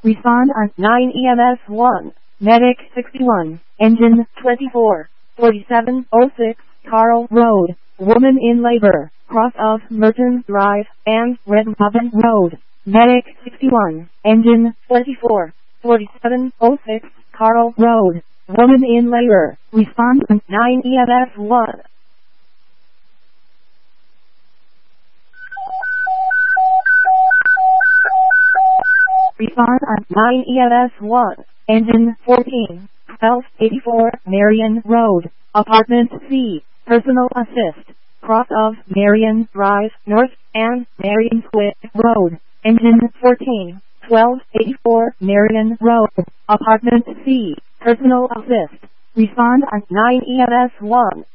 Respond on 9 EMS 1. Medic 61. Engine 24. 4706 Carl Road. Woman in labor. Cross of Merton Drive and Red Robin Road. Medic 61. Engine 24. 4706 Carl Road. Woman in labor. Respond on 9 EMS 1. Respond on 9 EMS 1. Engine 14. 1284 Marion Road. Apartment C. Personal assist. Cross of Marion Drive North and Marion Square Road. Engine 14. 1284 Marion Road. Apartment C. Personal assist. Respond on 9 EMS 1.